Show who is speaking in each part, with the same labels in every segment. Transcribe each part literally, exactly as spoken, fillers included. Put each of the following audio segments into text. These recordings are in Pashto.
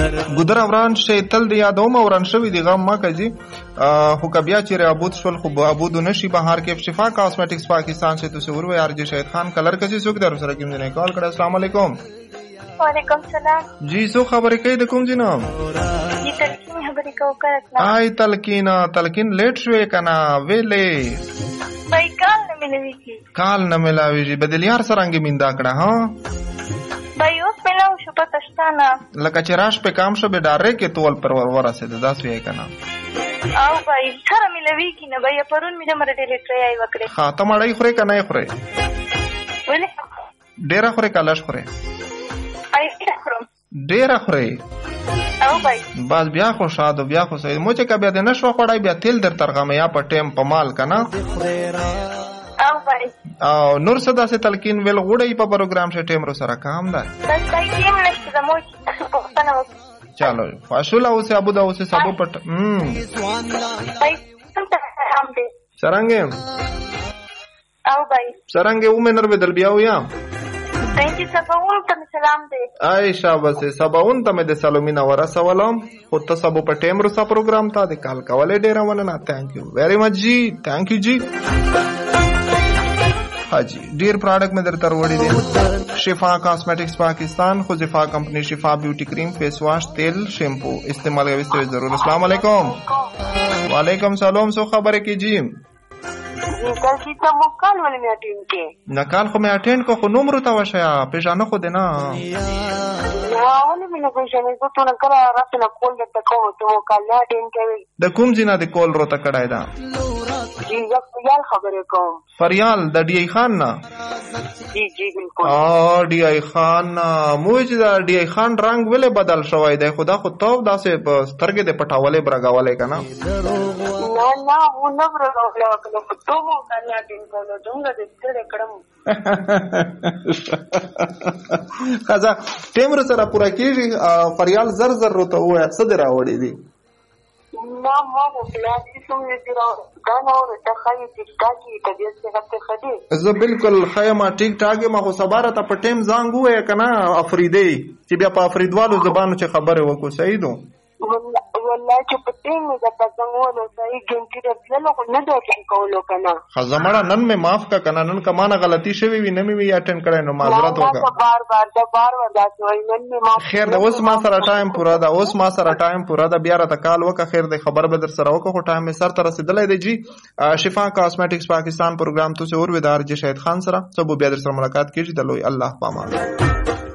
Speaker 1: ګودر وران شي تل د یادوم وران شوی دی غم ما کوي خو کبیا چې رابوت شول خو ابود نشي بهار کې شفا کاسمیټکس پاکستان سے تو سور و ارجی شهید خان کلر کسي څوک در سره کوم نه کال کړه السلام علیکم.
Speaker 2: وعلیکم سلام.
Speaker 1: جی سو خبرې کوي د کوم جناب؟
Speaker 2: جی تلقین خبرې کو کړه.
Speaker 1: آی تلقین تلقین لیټ شوې کنا ویلې
Speaker 2: بای کال نه ملوي کی
Speaker 1: کال نه ملاوي جی بدلیار سرانګي میندا کړه ها
Speaker 2: بای اوس ملاو شو پتشتانه
Speaker 1: لکه چې راش په کام شو به ډارې کې تول پر ور ورسه د داس وی کنا
Speaker 2: او بای سره ملوي کی نه بای پرون مې د مر ډېر ټرای وکړه.
Speaker 1: ها ته مړای خوري کنه یې خوري
Speaker 2: ولې
Speaker 1: ډېر خوري کلاش خوري
Speaker 2: آی خورم
Speaker 1: ډېر خوري
Speaker 2: او بای
Speaker 1: بس بیا خو شاده بیا خو سید مو چې کبه د نشو خړای بیا تل در ترغمه یا په ټیم په مال کنه
Speaker 2: او بای
Speaker 1: او نور صدا سے تلقین ویل غوړی په پروګرام شه ټیم رو سره کام ده
Speaker 2: بس بای ټیم نشته د مو پښتنه
Speaker 1: چلو فاشولا اوسه ابو دا اوسه سبو پټ هم
Speaker 2: بای څنګه هم دې
Speaker 1: سرانګه
Speaker 2: او بای
Speaker 1: سرانګه و منر بدل بیاو یا
Speaker 2: تانکی سباون ته سلام دی
Speaker 1: آی شاباس سباون ته د سلامین ورسولم خو ته سبو په ټیم رو سره پروګرام ته د کال کولې ډیر ونه تھینک یو ویری مچ جی تھینک یو جی हाजी ढेर प्रोडक्ट में दरतर वड़ी दे शिफा कॉस्मेटिक्स पाकिस्तान खुजिफा कंपनी शिफा ब्यूटी क्रीम फेस वॉश तेल शैम्पू इस्तेमाल करते जरूर. अस्सलाम वालेकुम. वालेकुम सलाम. सो खबर की जी
Speaker 2: कल की तो मुकाल वाले में अटेंड के
Speaker 1: नकाल को मैं अटेंड को खो नंबर था वशया पेशानो को देना
Speaker 2: वाले में ना कोई शमे को तो न करा रात ना कॉल देता को तो कल अटेंड के
Speaker 1: द कुम जिना दे कॉल रोता कडायदा
Speaker 2: जी यार खबर को
Speaker 1: फरियाल द डी खान ना
Speaker 2: जी जी बिल्कुल
Speaker 1: आ डी खान ना मुझ द डी खान रंग वेले बदल शवाय दे खुदा को तो दासे स्तरगे दे पटावले ब्रगावले का ना
Speaker 2: ना ना वो न ब्रगावले तो वो करना दिन को दूंगा दे कड़म
Speaker 1: खजा टेमर सरा पूरा कीजी फरियाल जर जर रोता हुआ सदरा वड़ी दी
Speaker 2: ना ما مفلاتي سمې دي دا نو ته خایي ټیک ټاکي طبيعت څخه ته خدي
Speaker 1: زه بالکل خیمه ټیک ټاکي ما خو سباره ته په ټیم زنګ وې کنه افریدي چې بیا په افریدوالو زبانو چې خبره وکړو صحیح دو والله چې په ټیم د پڅنګولو صحیح ګنټي د له نه دوه کولو کنه خزمړه نن مې معاف کا کنه نن کمانه غلطي شوی وي نه مې اټینډ کړای نو معذرت وکړه بار بار د بار ودا شوی نن مې معاف خیر د اوس ما سره ټایم پورا دا اوس ما سره ټایم پورا دا بیا را کال وکړه خیر د خبر به در سره وکړه خو ټایم مې سر تر رسیدلې دی جی شفا کاسمیټکس پاکستان پروګرام تو سے اور ودار جی شهید خان سره سبو بیا در سره ملاقات کیږي د لوی الله پامان.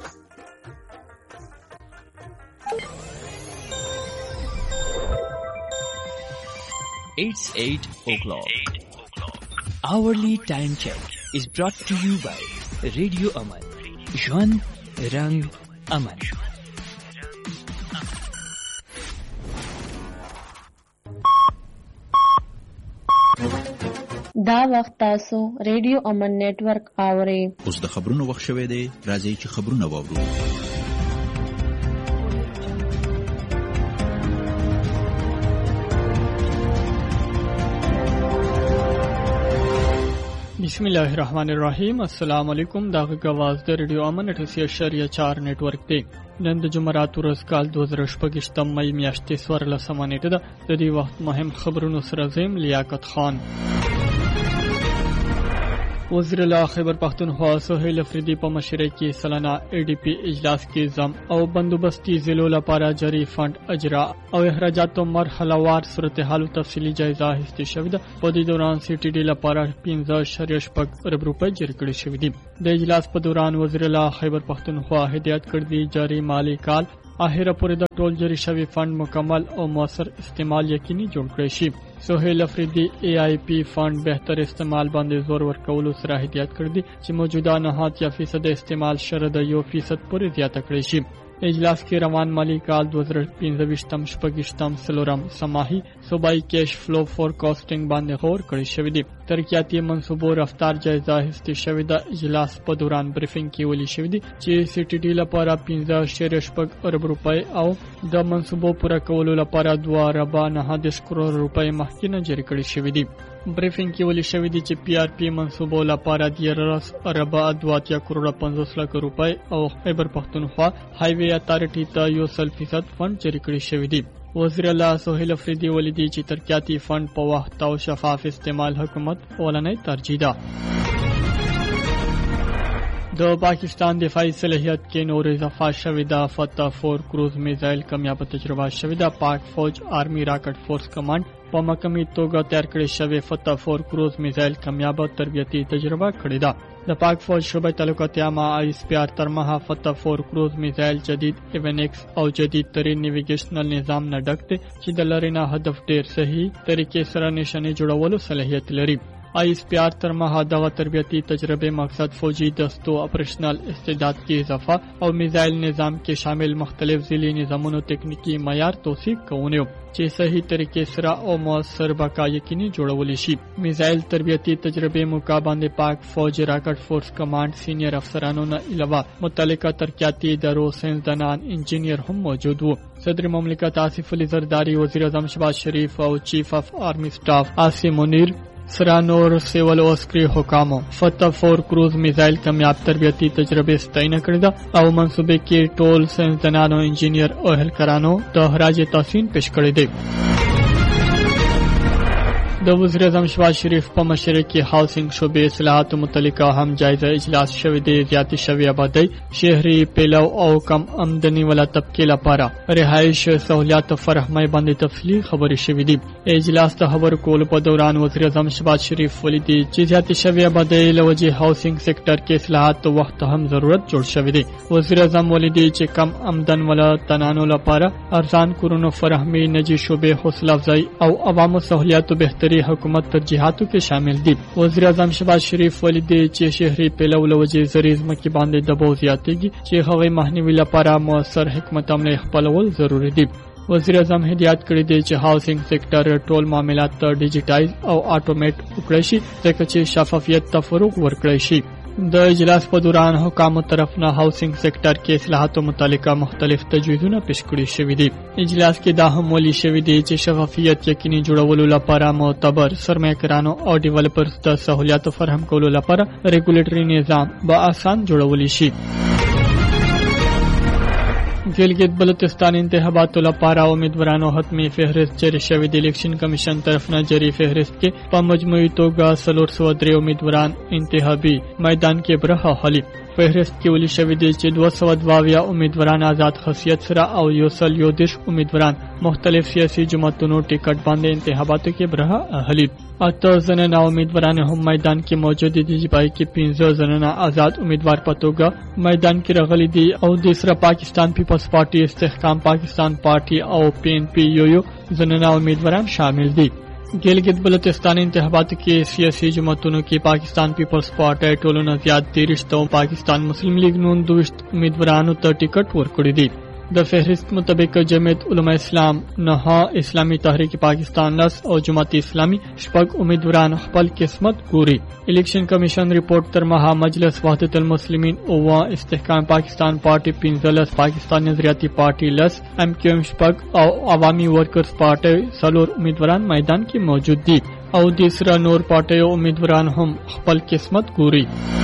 Speaker 3: It's eight o'clock. Hourly time check is brought to you by Radio Aman. Jwan Rang Aman.
Speaker 4: دا وخت تاسو ریډیو امن نیټورک اورئ.
Speaker 5: اوس د خبرونو وخت شوه دی راځي چې خبرونه واورو.
Speaker 6: بسم الله الرحمن الرحیم. السلام علیکم. دا غواز د ریډیو امن اٹھاسی اشاریه چار نیټورک دی. نن د جمعرات ورځ کال دوه زره شپږ مې میاشتې څوارلسمه نیټه ده. د دې وخت مهم خبرونو سره زم لیاقت خان. وزیر اعلی خیبر پختونخوا سہیل افریدی په مشرۍ کې سلانه ای ډي پی اجلاس کې ضم او بندوبستي ضلعو لپاره جاری فند اجرا او اخراجاتو مرحله وار صورتحال تفصیلی جایزه اخیستل شوې ده. په دې دوران سی ټي ډي لپاره پنځه اشاریه شپږ ارب روپۍ جاری کړل شوې دي. د اجلاس په دوران وزیر اعلی خیبر پختونخوا هدایت کړ دي جاری مالی کال اخره پورې د ټول جری شوی فند مکمل او موثر استعمال یقیني جوړ کړی شي. سہیل افریدی ای آئی پی فند بهتر استعمال باندې زور ورکولو سره هدایت کړ دي چې موجوده نه هات یا فیصد استعمال شرط یو فیصد پورې زیاته کړی شي. اجلاس کې روان مالی کال دوه زره پنځه شپږم سلورم سماحي صوبایي کیش فلو فورکاسټینګ باندې غور کړی شوی دی. ترقیاتي منصوبو رفتار جایزه اخیستل شوې ده. اجلاس په دوران بریفینګ کې ویل شوی دی چې سی ټي ډي لپاره پنځه اشاریه شپږ ارب روپۍ او د منصوبو پوره کولو لپاره دوه ارب نهه کروڑ روپۍ مخکې جاری کړی شوی دی. بریفینګ کې ویل شوی دی چې پی آر پی منصوبو لپاره دیارلس اربه دوه اتیا کروڑه پنځوس لکه روپۍ او خیبر پښتونخوا هایوي اتارټي ته یو سل فیصد فند جاری کړی شوی دی. وزیر الله سهیل افریدي ویلي دی چې ترقیاتي فند په وخت او شفاف استعمال حکومت اولنۍ ترجیح ده. د پاکستان دفاعي صلاحیت کې نور اضافه شوې ده. فتح فور کروز میزایل کامیاب تجربه شوې ده. پاک فوج آرمی راکټ فورس کمانډ په مکمل توګه تیار کړی شوی فتح فور کروز میزایل کامیاب تربیتی تجربه کړې ده. د پاک فوج شعبه تعلقات عامه آیس پی آر تر مها فتح فور کروز میزایل جدید ایونکس او جدید ترین نیویګیشنل نظام نه ډک دی چې د لارې نه هدف ډیر صحیح طریقې سره نشانه جوړولو صلاحیت لري. آیس پی آر تر مها دغه تربیتی تجربه مقصد فوجي دستو اپریشنل استعداد کې اضافه او میزایل نظام کې شامل مختلف ځلي نظامونو تکنیکی معیار توثیق کوونیو چې صحیح طریقې سره او موثر بقا یقیني جوړول شي. میزایل تربیتی تجربه موقع باندې پاک فوج راکټ فورس کمانډ سینیئر افسرانو نه علاوه متعلقه ترقیاتی ادارو ساينسدانان انجینیر هم موجود وو. صدر مملکت آصف علی زرداری، وزیر اعظم شهباز شریف او چیف اف آرمی سٹاف عاصم منیر سره نور سیول او عسکري حکامو فتح فور کروز میزایل کامیاب تربیتی تجربه ستاینه کړې ده او منصوبې کې ټول ساينسدانانو انجینیر او اهلکارانو ته خراج تحسین پیش کړی دی. د وزیر اعظم شهباز شریف په مشرۍ کې هاوسنګ شعبې اصلاحاتو متعلقه هم جایزه اجلاس شوی دی. زیاتې شوی آبادی، شهري پیلو او کم آمدنی والا طبقې لپاره رهایش سہولیات فراهمۍ باندې تفصیلي خبرې شوې دي. اجلاس ته خبر کول په دوران وزیر اعظم شهباز شریف ویلي دي چې زیاتې شوی آبادی له وجې هاوسنګ سېکټر کې اصلاحات وخت هم ضرورت جوړ شوی دی. وزیر اعظم ویلي دي چې کم آمدن والا تنانو لپاره ارزان کورونو فراهمي، نجی شعبې حوصله افزایی او عوامو سہولیاتو بهتري حکومت ترجیحاتو کې شامل دي. وزیر اعظم شهباز شریف ویلي دي چې شهري پیلو له وجې زریز مکې باندې دباو زیاتېږي چې هغوی مخنیوي لپاره موثر حکمت عملي خپلول ضروري دي. وزیر اعظم هدایت کړی دی چې هاوسنګ سېکټر ټول معاملات ډیجیټایز او اټومیټ وکړي شي ځکه چې شفافیت ته فروغ ورکړی شي. د اجلاس په دوران حکامو طرف نه هاوسنګ سېکټر کې اصلاحاتو متعلقه مختلف تجویزونه پیش کړي شوي دي. اجلاس کې دا هم ویلي شوي دي چې شفافیت یقیني جوړولو لپاره معتبر سرمایه‌ګرانو او ډیولپرز ته سہولیاتو فراهم کولو لپاره ریګولیټري نظام به آسان جوړولی شي. ګلګت بلوچستان انتخاباتو لپاره امیدوارانو حتمی فهرست جاری شوی د الیکشن کمیشن طرف نه جاری فهرست کې په مجموعي توګه څلور سوه درې امیدواران انتخابي میدان کې برخه اخلي. فهرست کې ویل شوی دی چې دوه سوه دوه اویا امیدواران آزاد خاصیت سره او یو سل یو دېرش امیدواران مختلف سیاسي جماعتونو ټیکټ باندې انتخاباتو کې برخه اخلي. اته زنانه امیدواران هم میدان کې موجود دي چې پای کې پنځه زنانه آزاد امیدوار په توګه میدان کې راغلي دي او د سره پاکستان پیپلز پارټي، استحکام پاکستان پارټي او پی ان پی یو یو زنانه امیدواران شامل دي. ګلګت بلوچستان انتخاباتو کې سیاسي جماعتونو کې پاکستان پیپلز پارټي ټولو نه زیات تیرش ته پاکستان مسلم لیگ نون دوشت امیدوارانو ته ټیکټ ورکړی دي. د فهرست مطابق جمعیت علماء اسلام نه، اسلامی تحریک پاکستان لس او جماعت اسلامی شپږ امیدواران خپل قسمت ګوري. الیکشن کمیشن ریپورت تر مها مجلس وحدت المسلمین او استحکام پاکستان پارټي پنځلس، پاکستان نظریاتي پارټي لس، ایم کیو ایم شپږ او عوامي ورکرز پارټي څلور امیدواران میدان کې موجود دي او د سره نور پارټیو امیدواران هم خپل قسمت ګوري.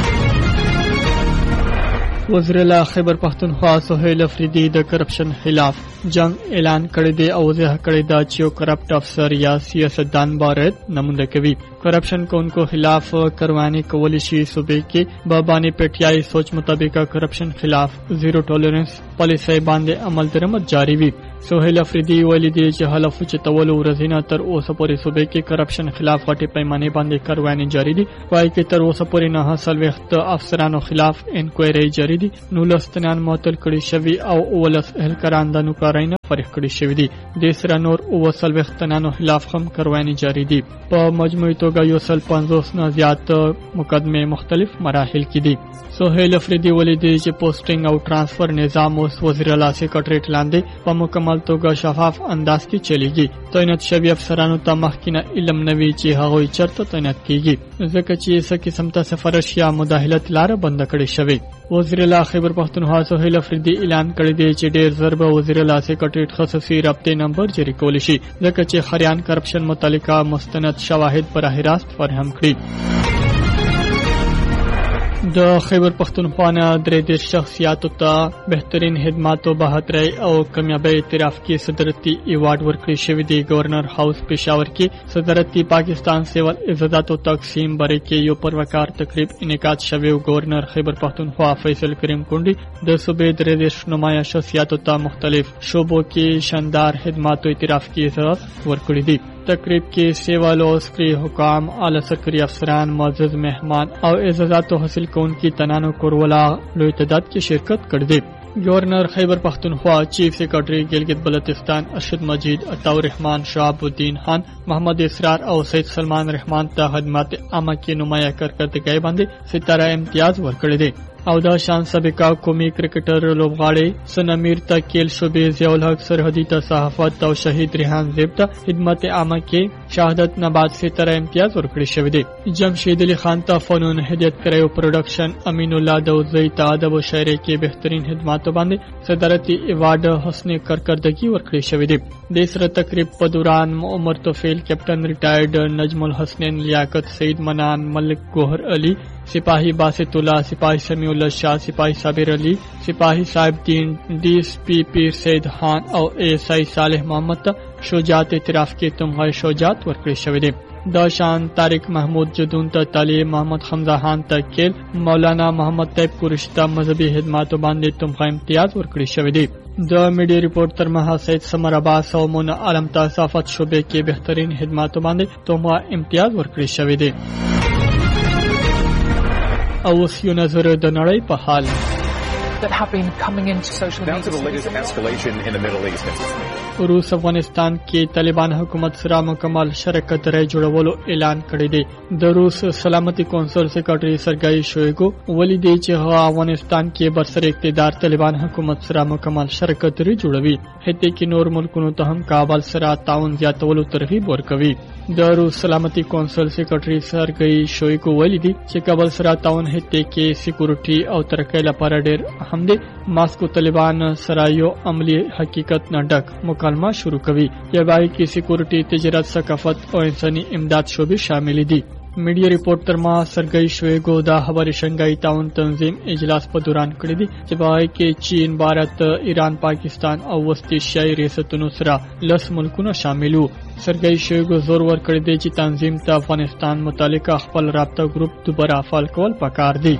Speaker 6: وزیر الله خیبر پښتونخوا سهیل افریدي د کرپشن خلاف جنگ اعلان کړی دی او ځه کړی دا چې یو کرپټ افسر یا سیاستدان باید نمونه کوي. کرپشن کوونکو خلاف کروانی کولی شي. صوبې کې بابانی پیټیاي سوچ مطابق کرپشن خلاف زیرو ټولرنس پالیسۍ باندې عمل درآمد جاری وي. سهیل افریدي ویلي دی چې حلف چتولو ورځې تر اوسه پورې صوبې کې کرپشن خلاف غټې پیمانې باندې کروانی جاری دي. وايي چې تر اوسه پورې نه څلوېښت افسرانو خلاف انکوایري جاری دي. نولس تنان معطل کړي شوي او اولس اهلکاران د نوکارۍ نه فارغ کړي شوي دي. د سره نور اوه څلوېښت تنانو خلاف هم کروانی جاری دي. په مجموعي توګه یو سل پنځوس نه زیات مقدمې مختلف مراحل کې دي. سهیل افریدي ویلي دی چې پوسټینګ او ترانسفر نظام اوس وزیر اعلی سیکریټریټ لاندې په مکمل مکمل توګه شفاف انداز کې چلیږي. تعینات شوي افسرانو ته مخکینه علم نه وي چې هغوی چېرته تعینات کیږي، ځکه چې څه قسم ته سفارش یا مداخلت لاره بنده کړې شوې. وزیر اعلی خیبر پختونخوا سهیل افریدي اعلان کړی دی چې ډېر ژر به وزیر اعلی سیکرټریټ خصوصي رابطې نمبر جاری کولی شي، ځکه چې خریان کرپشن متعلقه مستند شواهد براہ راست فراهم کړي. د خیبر پختونخوا نه درې دېرش شخصیاتو ته بهترین خدماتو بهترۍ او کامیابۍ اعتراف کې صدرتي ایوارډ ورکړی شوی دی. گورنر هاوس پېښور کې صدرتي پاکستان سیول عزتاتو تقسیم باره کې یو پروکار تقریب انعقاد شوی. گورنر خیبر پختونخوا فیصل کریم کونډي د صوبې درې دېرش نمایه شخصیاتو ته مختلف شعبو کې شاندار خدماتو اعتراف کې عزت ورکړی دی. تقریب کې سیول او عسکري حکام، اعلی عسکري افسران، معزز مهمان او اعزازاتو حاصل کوونکي تنانو کوروالا لوی تعداد کې شرکت کړی دی. گورنر خیبر پختونخوا چیف سیکرټری گلگت بلتستان ارشد مجید، عطاء الرحمن، شهاب الدین خان، محمد اسرار او سید سلمان رحمان ته خدمات عامه کې نمایه کارکردګۍ باندې ستاره امتیاز ورکړی دی. او دا شان سابقه قومي کرکټر لوبغاړي سنمیر ته کیل شوبې، ضیاء الحق سرحدي ته صحافت او شهید ریحان زیب ته خدمت عامه کې شهادت نه بعد ستاره امتیاز ورکړی شوی دی. جمشید علي خان ته فنون هدایت کړی او پروډکشن، امین الله داودزی ته ادب او شاعري کې بهترین خدماتو باندې صدارتي ایوارډ حسن کارکردګي ورکړی شوی دی. د سره تقریب په دوران عمر توفیل، کیپټن ریټایرډ نجم الحسنین، لیاقت سعید منان، ملک گوهر علی، سپاہی باسط اللہ، سپاہی سمیع اللہ شاہ، سپاہی صابر علی، سپاہی صاحب دین، ڈی ایس پی پیر سید خان او اے ایس آئی صالح محمد ته شجاعت اعتراف کې تمغه شجاعت ورکړی شوی دی. دا شان طارق محمود جدون ته تعلیم، محمد حمزه خان ته کیل، مولانا محمد طیب قریشی ته مذهبي خدماتو باندې تمغه امتیاز ورکړی شوی دی. د میډیا رپورټ تر مها سید سمر عباس او مونا عالم ته صحافت شعبې کې بهترین خدماتو باندې تمغه امتیاز ورکړی شوی دی. او اوس یو نظر د نړۍ په حال. روس افغانستان کې طالبان حکومت سره مکمل شراکت رای جوړولو اعلان کړی دی. د روس سلامتی کونسل سیکرټری سرګئی شویګو ولیدي چې هغه افغانستان کې برسر اقتدار طالبان حکومت سره مکمل شراکت رای جوړوي، هته کې نور ملکونو ته هم کابل سره تعاون زیاتولو ترغیب ورکوي. د روس سلامتی کونسل سیکرټری سرګئی شویګو ولیدي چې کابل سره تعاون هته کې سکیورټي او ترقۍ لپاره ډېر اهم دی. ماسکو طالبان سره یو عملی حقیقت نه ډک مکالمه شروع کوي، یا باید کې سکیورټي، تجارت، ثقافت او انساني امداد شعبې شامل دي. میډیا رپورټ تر ما سرګئی شویګو دا خبرې شنګای تعاون تنظیم اجلاس په دوران کړی دي چې باید کې چین، بھارت، ایران، پاکستان او وسط ایشیايي ریاستونو سره لس ملکونه شامل وو. سرګئی شویګو زور ورکړی دی چې تنظیم ته افغانستان متعلقه خپل رابطه ګروپ دوباره فعال کول پکار دی.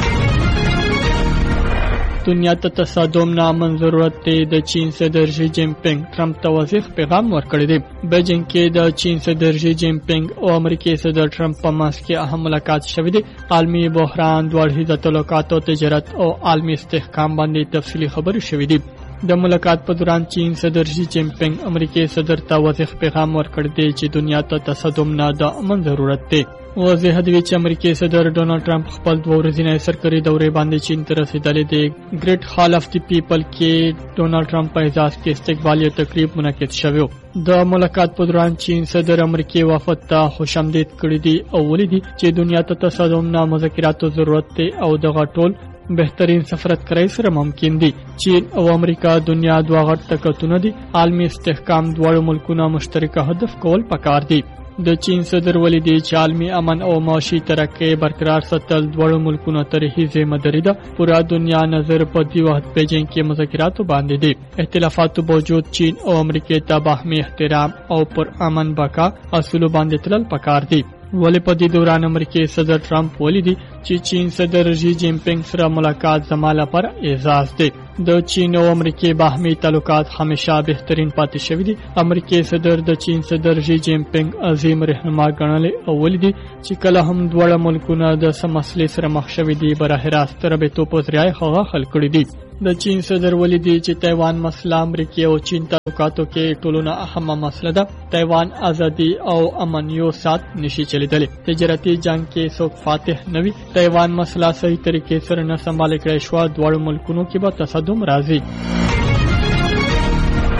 Speaker 6: دنیا ته تصادم نه امن ضرورت دی. د چین صدر شي جین پینګ ټرمپ ته واضح پیغام ورکړی دی. بیجینګ کې د چین صدر شي جین پینګ او امریکای صدر ټرمپ په منځ کې اهم ملاقات شوې ده. عالمي بحران، دوړهیزه تعلقات او تجارت او عالمي استحکام باندې تفصیلی خبرې شوې دي. د ملاقات په دوران چین صدر شي جین پینګ امریکای صدر ته واضح پیغام ورکړ دی چې دنیا ته تصادم نه د امن ضرورت دی. واضح دی چې امریکای صدر ډونالد ټرمپ خپل دوه ورځنی سرکاري دورې باندې چین ته رسیدلی دی. ګریټ هال اف دی پیپل کې ډونالد ټرمپ په اعزاز کې استقبالیه تقریب منعقد شوی. د ملاقات په دوران چین صدر امریکای وفد ته خوشامدید کړی دی او ولیدي چې دنیا ته تصادم نه مذاکراتو ضرورت دی او دغه ټول بهترین سفارت کرای سره ممکن دي. چین او امریکا دنیا دوه غټ طاقتونه دي. عالمي استحکام دواړو ملکونو مشترکه هدف کول پکار دي. د چین صدر ولیدي چې عالمي امن او معاشي ترقۍ برقرار ساتل دواړو ملکونو تاریخي ذمہ داری ده. پورا دنیا نظر په دې وخت بیجینګ کې مذاکراتو باندې دي. اختلافاتو باوجود چین او امریکا ته باهمي احترام او پر امن بقا اصول باندې تلل پکار دي. ولی په دې دوران امریکای صدر ټرمپ ولیدي چې چین صدر شي جین پینګ سره ملاقات زما لپاره اعزاز دی. د چین او امریکای باهمي تعلقات همیشه بهترین پاتې شوي دي. امریکای صدر د چین صدر شي جین پینګ عظیم رهنما ګڼلی او ولیدي چې کله هم دواړه ملکونه د څه مسلې سره مخ شوي دي براه راست رابطو په ذریعه هغه حل کړي دي. د چین صدر ولیدي چې تایوان مسله امریکا او چین تعلقاتو کې ټولونه اهمه مسله ده. تایوان ازادي او امن یو سات نشي چلیدلی. تجارتي جنگ کې څوک فاتح نه وي. تایوان مسله صحیح طریقې سره نه سمبال کړای شو. دواړو ملکونو کې به تصادم راځي.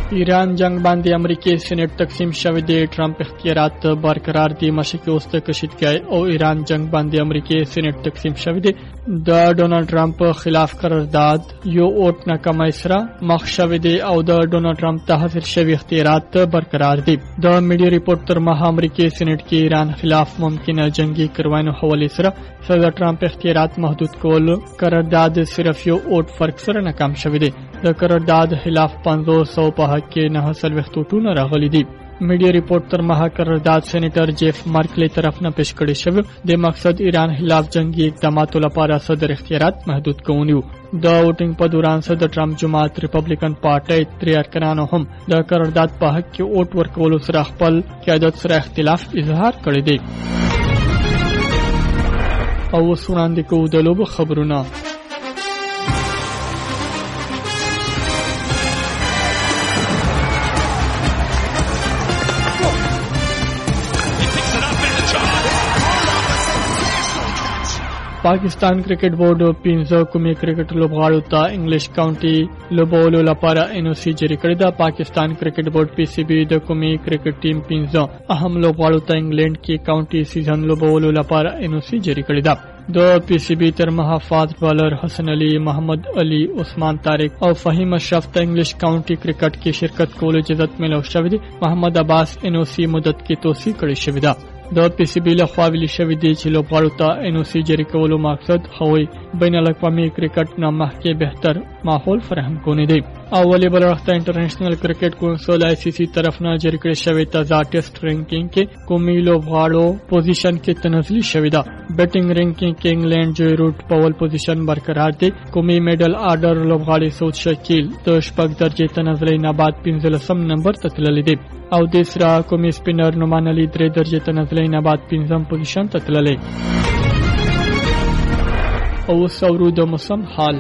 Speaker 6: ایران جنگ باندې امریکای سېنات تقسیم شوی دی. ټرمپ اختیارات برقرار دي. مشرقي اوس ته کشیدګۍ او ایران جنگ باندې امریکای سېنات تقسیم شوی دی. د ډونالد ټرمپ خلاف قرارداد یو اوټ ناکامۍ سره مخ شوی دی او د ډونالد ټرمپ ته حاصل شوی اختیارات برقرار دي. د میډیا ریپورت تر مها امریکای سېنات کې ایران خلاف ممکنه جنگي کاروایانو حواله سره صدر ټرمپ اختیارات محدود کول قرارداد صرف یو اوټ فرق سره ناکام شوی دی. د قرارداد خلاف پنځوس سو په حق کې نه حاصل وختونه راغلي دي. میډیا ریپورت تر مها قرارداد سېنیټر جیف مارکلی طرف نه پیش کړی شوی. د مقصد ایران خلاف جنگي اقداماتو لپاره صدر اختیارات محدود کوونیو. د ووټینګ په دوران صدر ټرمپ جماعت ریپبلیکن پارټي ترې ارکانانو هم د قرارداد په حق کې اوټ ورکولو سره خپل قیادت سره اختلاف اظهار کړی دی. او وسوړاندې کوو د لوبو خبرونه. پاکستان کرکټ بورډ پنځه کومې کرکټ لوبغاړو ته انګلیش کاونټي لوبولو لپاره ان او سی جاری کړی ده. پاکستان کرکټ بورډ پی سی بي د کومې کرکټ ټیم پنځه اهم لوبغاړو ته انګلند کې کاونټي سیزن لوبولو لپاره ان او سی جاری کړی ده. د پی سی بي تر مها فاست بالر حسن علي، محمد علي، عثمان طارق او فهیم اشرف ته انګلیش کاونټي کرکټ کې شرکت کولو اجازه ملو شوې ده. محمد عباس ان او سی مدت کې توسيع کړی شوې ده. د پی سی بي له خوا ویلي شوی دی چې لوبغاړو ته ان او سی جاری کولو مقصد هوی بین الاقوامي کرکټ نه مخکې بهتر ماحول فراهم کول دی. اولی بل وخت انټرنیشنل کرکټ کونسل آی سی سی طرف نه جاری کړی شوی تازه ټیسټ رینکینګ کې کومي لوبغاړو پوزیشن کې تنزلی شوی دا. بیټینګ رینکینګ کې انګلند جوی روټ په ول پوزیشن برقرار دی. کومي میډل آرډر لوبغاړي سعود شکیل د شپږ درجه تنزلی نه بعد پنځلسم نمبر ته تللی دی او د سرا کومي سپینر نومان علي درې درجه تنزلی نه بعد پنځم پوزیشن ته تللی. او سورو د موسم حال.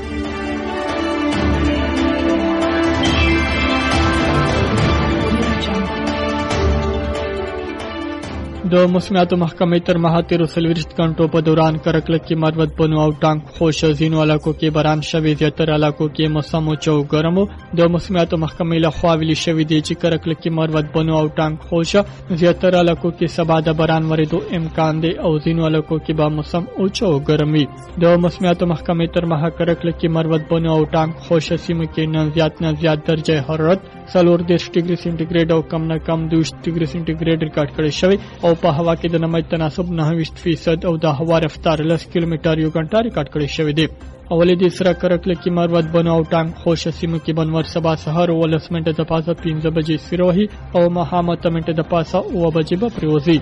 Speaker 6: د موسمیاتو محکمې تر مها تیرو څلوېښت غنټو په دوران کرکلک کې مروت بنو او ټانک خوش ځینو علاقو کې باران شوی، زیاتره علاقو کې موسم اوچو ګرم. د موسمیاتو محکمې لخوا ویلي شوی دی چې کرکلک کې مروت بنو او ټانک خوش، زیاتره علاقو کې سبا د باران ورېدو امکان دی او ځینو علاقو کې به موسم اوچو ګرم وي. د موسمیاتو محکمې تر مها کرکلک کې مروت بنو او ټانک خوش سیمو کې نن زیات نه زیات درجه حرارت څلور دېرش ډیګري سینټیګریډ او کم نه کم دوه ډیګري سینټیګریډ ریکارډ کړی شوی او په هوا کې د نمی تناسب نه ویشت فیصد او د هوا رفتار لس کیلومتر یو غنټه ریکارډ کړی شوی دی. اولې د سره کرکل کې مروت بنو او ټانک خوش سیمو کې بنور سبا سحر ولس منټه د پاسه پنځه بجې سیروهي او مهامه منټه د پاسه او بجې به پروزي.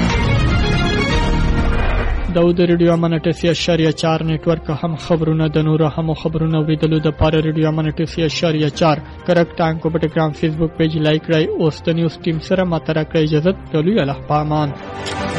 Speaker 6: د ریډیو امانتسی اشاریه چار نیټورک هم خبرونه د نورو هم خبرونه اوریدلو د پاره ریډیو امانتسی اشاریه چار کرک ټانک په ټلګرام فیسبوک پیج لایک کړئ او ست نیوز ټیم سره ماته راکړئ. اجازه تلوي الله پامان.